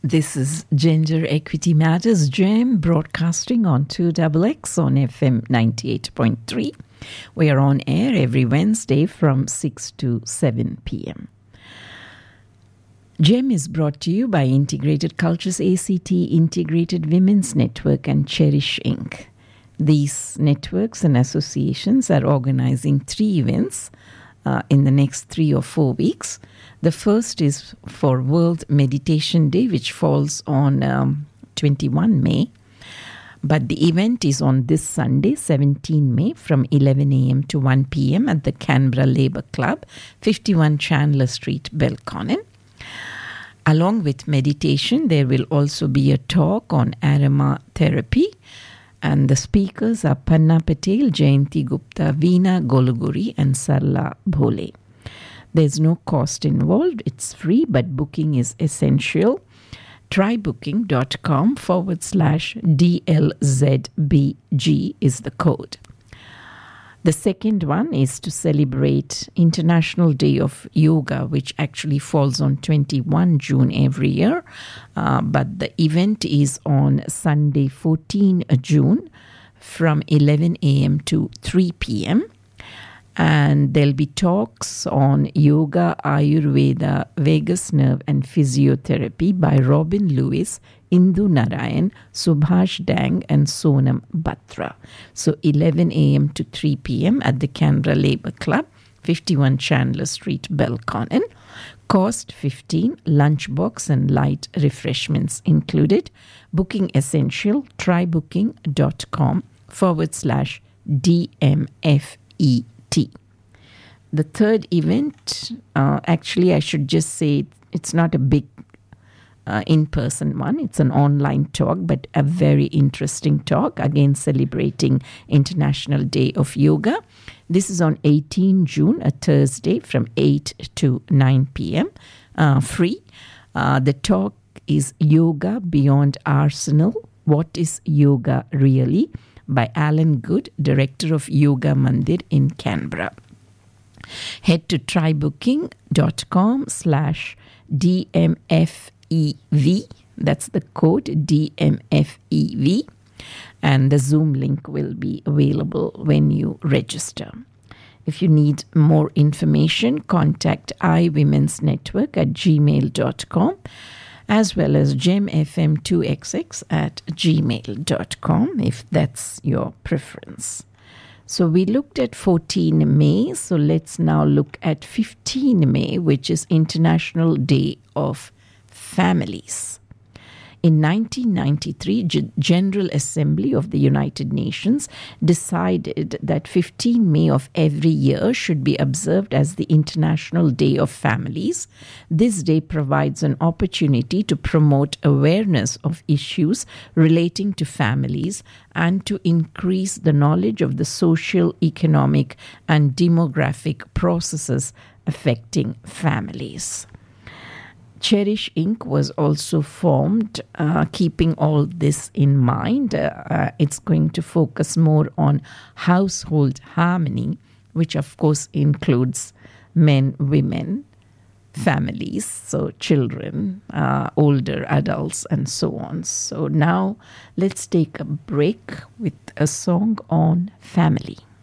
This is Gender Equity Matters GEM, broadcasting on 2XX on FM 98.3. We are on air every Wednesday from 6 to 7 p.m. GEM is brought to you by Integrated Cultures ACT, Integrated Women's Network, and Cherish Inc. These networks and associations are organizing 3 events in the next 3 or 4 weeks. The first is for World Meditation Day, which falls on 21 May. But the event is on this Sunday, 17 May, from 11 a.m. to 1 p.m. at the Canberra Labour Club, 51 Chandler Street, Belconnen. Along with meditation, there will also be a talk on aromatherapy. And the speakers are Panna Patel, Jayanti Gupta, Veena Goluguri, and Sarla Bhole. There's no cost involved. It's free, but booking is essential. trybooking.com/DLZBG is the code. The second one is to celebrate International Day of Yoga, which actually falls on 21 June every year. But the event is on Sunday, 14 June from 11 a.m. to 3 p.m. And there'll be talks on yoga, Ayurveda, vagus nerve, and physiotherapy by Robin Lewis, Indu Narayan, Subhash Dang, and Sonam Batra. So 11 a.m. to 3 p.m. at the Canberra Labour Club, 51 Chandler Street, Belconnen. Cost 15, lunchbox and light refreshments included. Booking essential, trybooking.com/DMFET. The third event, actually I should just say it's not a big in-person one. It's an online talk, but a very interesting talk, again celebrating International Day of Yoga. This is on 18 June, a Thursday, from 8 to 9 p.m. Free. The talk is Yoga Beyond Arsenal. What is yoga really? By Alan Good, Director of Yoga Mandir in Canberra. Head to trybooking.com/DMFEV. That's the code DMFEV. And the Zoom link will be available when you register. If you need more information, contact iWomen'sNetwork@gmail.com, as well as gemfm2xx@gmail.com, if that's your preference. So we looked at 14 May, so let's now look at 15 May, which is International Day of Families. In 1993, General Assembly of the United Nations decided that 15 May of every year should be observed as the International Day of Families. This day provides an opportunity to promote awareness of issues relating to families and to increase the knowledge of the social, economic, and demographic processes affecting families. Cherish Inc. was also formed, keeping all this in mind. It's going to focus more on household harmony, which of course includes men, women, families, so children, older adults, and so on. So now let's take a break with a song on family.